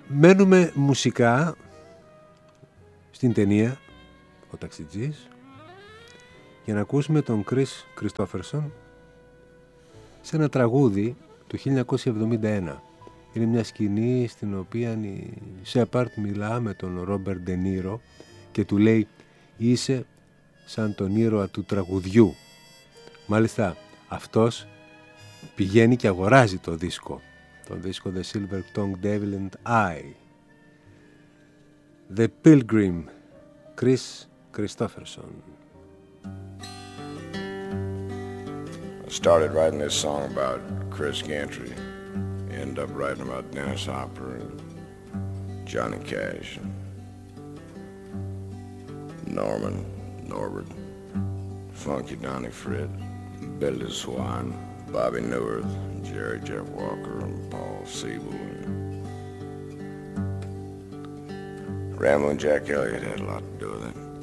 Μένουμε μουσικά στην ταινία «Ο Ταξιτζής» για να ακούσουμε τον Chris Christopherson σε ένα τραγούδι του 1971. Είναι μια σκηνή στην οποία η Σέπαρτ μιλά με τον Ρόμπερτ Ντενίρο και του λέει «Είσαι σαν τον ήρωα του τραγουδιού». Μάλιστα αυτός πηγαίνει και αγοράζει το δίσκο The Silver Tongue Devil and I. The Pilgrim, Chris Christopherson. I started writing this song about Chris Gantry. Ended up writing about Dennis Hopper and Johnny Cash, and Norman, Norbert, Funky Donnie Fred, Billy Swan, Bobby Newirth, Jerry Jeff Walker, and Paul Siebel. Ramblin' Jack Elliott had a lot to do with it.